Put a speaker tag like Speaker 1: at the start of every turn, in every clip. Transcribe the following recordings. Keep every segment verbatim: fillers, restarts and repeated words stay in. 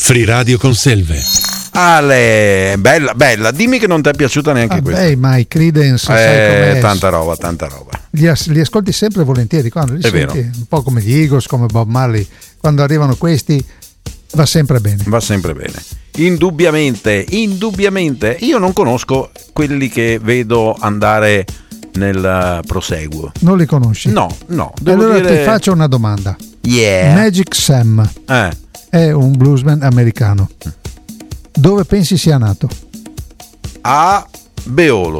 Speaker 1: Free Radio con Selve.
Speaker 2: Ale, bella, bella. Dimmi che non ti è piaciuta neanche
Speaker 3: ah,
Speaker 2: questa.
Speaker 3: Beh, ma i Creedence,
Speaker 2: eh,
Speaker 3: sai com'è?
Speaker 2: Tanta roba, tanta roba.
Speaker 3: Li, as- li ascolti sempre volentieri quando li
Speaker 2: È
Speaker 3: senti,
Speaker 2: vero.
Speaker 3: un po' come gli Eagles, come Bob Marley. Quando arrivano questi va sempre bene.
Speaker 2: Va sempre bene. Indubbiamente, indubbiamente. Io non conosco quelli che vedo andare nel proseguo.
Speaker 3: Non li conosci?
Speaker 2: No, no. Devo
Speaker 3: Allora
Speaker 2: dire...
Speaker 3: ti faccio una domanda.
Speaker 2: Yeah.
Speaker 3: Magic Sam
Speaker 2: Eh.
Speaker 3: è un bluesman americano. Dove pensi sia nato?
Speaker 2: A Beolo,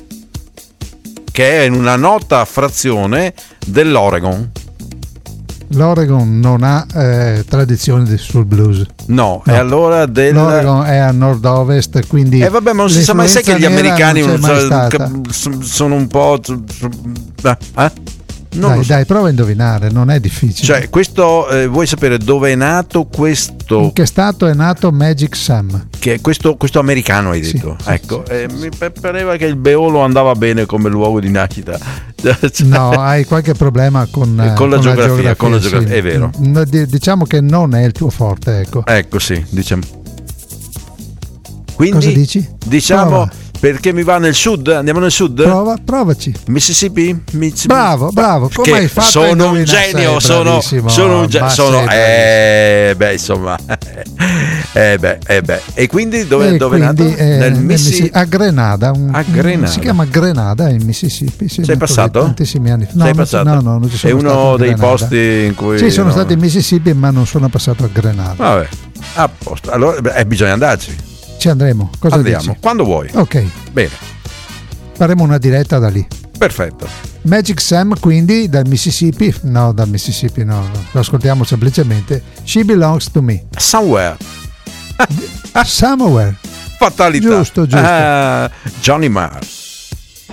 Speaker 2: che è in una nota frazione dell'Oregon.
Speaker 3: L'Oregon non ha eh, tradizione sul blues.
Speaker 2: No,
Speaker 3: No.
Speaker 2: e allora del...
Speaker 3: L'Oregon è a nord-ovest, quindi
Speaker 2: E eh vabbè, ma non si sa mai, sai che gli
Speaker 3: l'influenza nera
Speaker 2: americani
Speaker 3: non c'è
Speaker 2: non
Speaker 3: mai
Speaker 2: so-
Speaker 3: stata.
Speaker 2: che sono un po'... Eh? Non
Speaker 3: Dai,
Speaker 2: lo so.
Speaker 3: dai, prova a indovinare, non è difficile.
Speaker 2: Cioè, questo, eh, vuoi sapere dove è nato questo...
Speaker 3: In che stato è nato Magic Sam?
Speaker 2: Che questo, questo americano hai
Speaker 3: Sì,
Speaker 2: detto?
Speaker 3: sì,
Speaker 2: Ecco,
Speaker 3: sì,
Speaker 2: eh,
Speaker 3: sì,
Speaker 2: mi pa- pareva che il Beolo andava bene come luogo di nascita. Cioè,
Speaker 3: No, hai qualche problema con,
Speaker 2: Eh,
Speaker 3: eh,
Speaker 2: con la geografia, con la
Speaker 3: sì.
Speaker 2: geografia, è vero.
Speaker 3: Mm, di- Diciamo che non è il tuo forte, ecco.
Speaker 2: Ecco, sì, diciamo. Quindi,
Speaker 3: Cosa dici?
Speaker 2: diciamo,
Speaker 3: Prova.
Speaker 2: perché mi va nel sud? Andiamo nel sud?
Speaker 3: Prova, provaci.
Speaker 2: Mississippi? Miss-
Speaker 3: Bravo, bravo. Come
Speaker 2: Che
Speaker 3: hai fatto a
Speaker 2: sono un
Speaker 3: indovinare?
Speaker 2: genio,
Speaker 3: Sei
Speaker 2: sono,
Speaker 3: bravissimo,
Speaker 2: sono un genio.
Speaker 3: ma
Speaker 2: Sono,
Speaker 3: sei
Speaker 2: eh, beh, insomma, eh, beh, eh, beh. E quindi dove,
Speaker 3: E
Speaker 2: dove
Speaker 3: quindi,
Speaker 2: è nato?
Speaker 3: eh,
Speaker 2: Nel
Speaker 3: nel
Speaker 2: Mississippi.
Speaker 3: Missi- a Grenada, un-
Speaker 2: A Grenada.
Speaker 3: si chiama Grenada in Mississippi. Sì,
Speaker 2: Sei
Speaker 3: molto
Speaker 2: passato?
Speaker 3: lì, tantissimi anni fa. No,
Speaker 2: Sei
Speaker 3: non ci-
Speaker 2: passato?
Speaker 3: no, no, non ci sono
Speaker 2: È
Speaker 3: stato
Speaker 2: uno
Speaker 3: in
Speaker 2: dei
Speaker 3: Grenada.
Speaker 2: posti in cui
Speaker 3: Sì, sono
Speaker 2: no.
Speaker 3: stato in Mississippi, ma non sono passato a Grenada.
Speaker 2: Vabbè, a posto. Allora, beh, eh, bisogna andarci.
Speaker 3: Ci andremo. Cosa
Speaker 2: Andiamo,
Speaker 3: dici?
Speaker 2: quando vuoi.
Speaker 3: Ok,
Speaker 2: Bene,
Speaker 3: faremo una diretta da lì.
Speaker 2: perfetto.
Speaker 3: Magic Sam quindi dal Mississippi, no dal Mississippi no, no, lo ascoltiamo semplicemente. She Belongs to Me.
Speaker 2: Somewhere.
Speaker 3: Somewhere.
Speaker 2: Fatalità.
Speaker 3: Giusto, giusto.
Speaker 2: Ah, Johnny Mars.